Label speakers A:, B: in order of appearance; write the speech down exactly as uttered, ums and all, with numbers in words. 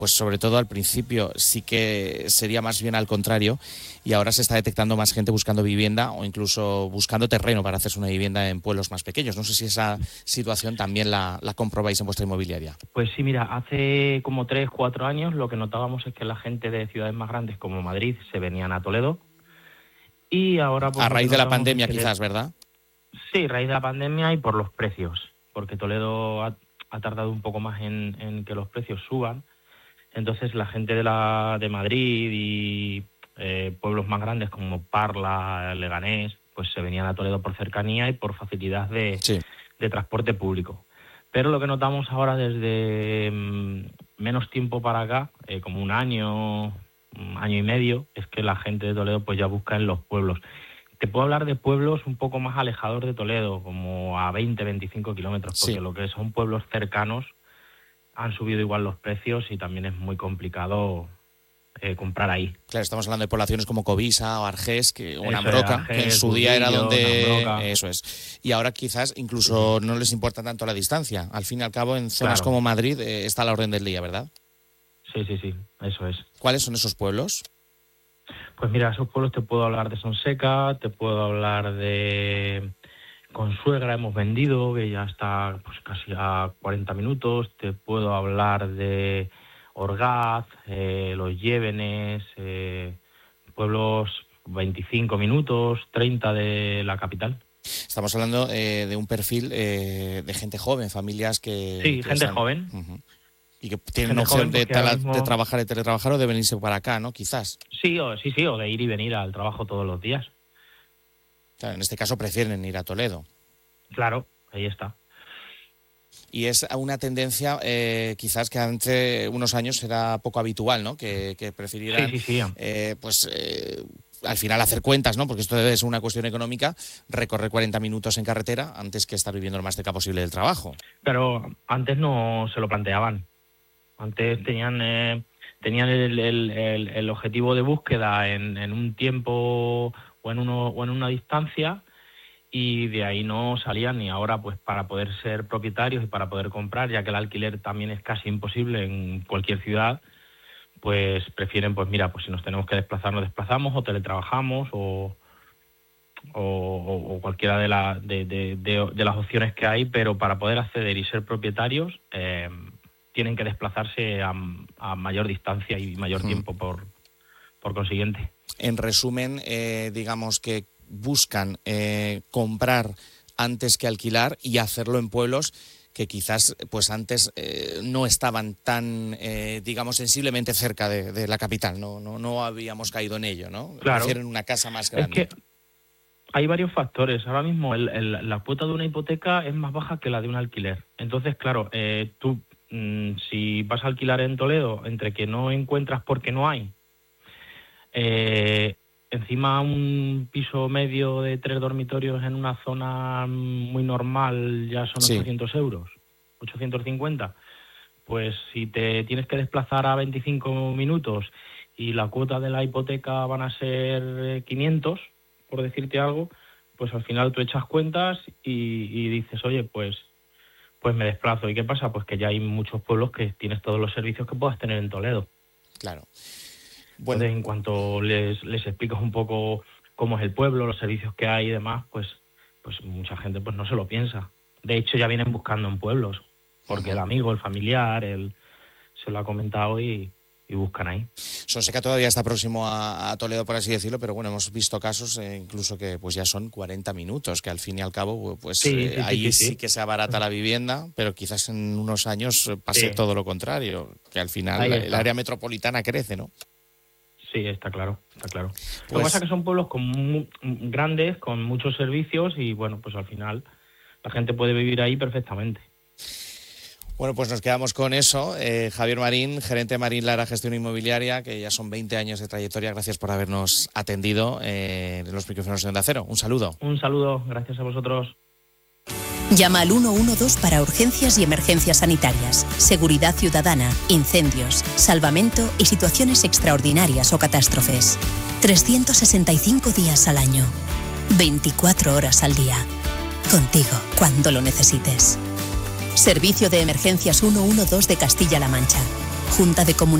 A: pues sobre todo al principio sí que sería más bien al contrario, y ahora se está detectando más gente buscando vivienda o incluso buscando terreno para hacerse una vivienda en pueblos más pequeños. No sé si esa situación también la, la comprobáis en vuestra inmobiliaria.
B: Pues sí, mira, hace como tres, cuatro años lo que notábamos es que la gente de ciudades más grandes como Madrid se venían a Toledo, y ahora pues
A: A raíz de la pandemia
B: es que
A: quizás,
B: le...
A: ¿verdad?
B: Sí, a raíz de la pandemia y por los precios, porque Toledo ha, ha tardado un poco más en, en que los precios suban. Entonces la gente de la de Madrid y eh, pueblos más grandes como Parla, Leganés, pues se venían a Toledo por cercanía y por facilidad de,
A: Sí.
B: de transporte público. Pero lo que notamos ahora desde mmm, menos tiempo para acá, eh, como un año, un año y medio, es que la gente de Toledo pues ya busca en los pueblos. Te puedo hablar de pueblos un poco más alejados de Toledo, como a veinte, veinticinco kilómetros, porque
A: Sí.
B: lo que son pueblos cercanos han subido igual los precios y también es muy complicado eh, comprar ahí.
A: Claro, estamos hablando de poblaciones como Covisa o Argés, que, o
B: Eso
A: Nambroca,
B: es, Argés,
A: que en su día era
B: Burguillo,
A: donde...
B: Nambroca.
A: Eso es. Y ahora quizás incluso no les importa tanto la distancia. Al fin y al cabo, en zonas
B: Claro.
A: como Madrid eh, está a la orden del día, ¿verdad?
B: Sí, sí, sí, eso es.
A: ¿Cuáles son esos pueblos?
B: Pues mira, esos pueblos te puedo hablar de Sonseca, te puedo hablar de Consuegra, hemos vendido, que ya está pues casi a cuarenta minutos, te puedo hablar de Orgaz, eh, Los Llévenes, eh, pueblos veinticinco minutos, treinta de la capital.
A: Estamos hablando eh, de un perfil eh, de gente joven, familias que...
B: Sí,
A: que
B: gente
A: están,
B: joven.
A: Uh-huh. Y que tienen
B: Gente
A: opción
B: joven
A: de,
B: porque ahora
A: tala,
B: mismo...
A: de trabajar, de teletrabajar o de venirse para acá, ¿no? Quizás.
B: Sí, o, sí, sí, o de ir y venir al trabajo todos los días.
A: Claro, en este caso prefieren ir a Toledo.
B: Claro, ahí está.
A: Y es una tendencia eh, quizás que hace unos años era poco habitual, ¿no? Que, que prefirieran,
B: sí, sí, sí.
A: Eh, pues, eh, al final hacer cuentas, ¿no? Porque esto debe ser una cuestión económica, recorrer cuarenta minutos en carretera antes que estar viviendo lo más cerca posible del trabajo.
B: Pero antes no se lo planteaban. Antes tenían eh, tenían el, el, el, el objetivo de búsqueda en, en un tiempo o en, uno, o en una distancia, y de ahí no salían. Y ahora, pues para poder ser propietarios y para poder comprar, ya que el alquiler también es casi imposible en cualquier ciudad, pues prefieren, pues mira, pues si nos tenemos que desplazar, nos desplazamos, o teletrabajamos, o, o, o cualquiera de, la, de, de, de, de las opciones que hay, pero para poder acceder y ser propietarios eh, tienen que desplazarse a, a mayor distancia y mayor hmm. tiempo por, por consiguiente.
A: En resumen, eh, digamos que buscan eh, comprar antes que alquilar y hacerlo en pueblos que quizás pues antes eh, no estaban tan, eh, digamos, sensiblemente cerca de, de la capital, no, no, no habíamos caído en ello, ¿no?
B: Claro.
A: Prefieren una casa más grande.
B: Es que hay varios factores. Ahora mismo el, el, la cuota de una hipoteca es más baja que la de un alquiler. Entonces, claro, eh, tú mmm, si vas a alquilar en Toledo, entre que no encuentras porque no hay, eh, encima un piso medio de tres dormitorios en una zona muy normal ya son sí. ochocientos euros, ochocientos cincuenta. Pues si te tienes que desplazar a veinticinco minutos y la cuota de la hipoteca van a ser quinientos, por decirte algo, pues al final tú echas cuentas y, y dices, oye, pues pues me desplazo. ¿Y qué pasa? Pues que ya hay muchos pueblos que tienes todos los servicios que puedas tener en Toledo.
A: Claro.
B: Bueno. Entonces, en cuanto les, les explicas un poco cómo es el pueblo, los servicios que hay y demás, pues, pues mucha gente pues no se lo piensa. De hecho, ya vienen buscando en pueblos, porque uh-huh. el amigo, el familiar, él se lo ha comentado y, y buscan ahí.
A: Sonseca todavía está próximo a, a Toledo, por así decirlo, pero bueno, hemos visto casos eh, incluso que pues ya son cuarenta minutos, que al fin y al cabo pues
B: sí,
A: eh,
B: sí,
A: ahí
B: sí,
A: sí,
B: sí
A: que se abarata la vivienda, pero quizás en unos años pase sí. todo lo contrario, que al final la, el área metropolitana crece, ¿no?
B: Sí, está claro, está claro. Pues, lo que pasa es que son pueblos con muy, grandes, con muchos servicios y bueno, pues al final la gente puede vivir ahí perfectamente.
A: Bueno, pues nos quedamos con eso. Eh, Javier Marín, gerente de Marín Lara Gestión Inmobiliaria, que ya son veinte años de trayectoria. Gracias por habernos atendido eh, en los micrófonos de Onda Cero. Un saludo.
B: Un saludo, gracias a vosotros.
C: Llama al uno uno dos para urgencias y emergencias sanitarias, seguridad ciudadana, incendios, salvamento y situaciones extraordinarias o catástrofes. trescientos sesenta y cinco días al año, veinticuatro horas al día. Contigo, cuando lo necesites. Servicio de Emergencias ciento doce de Castilla-La Mancha. Junta de Comunidades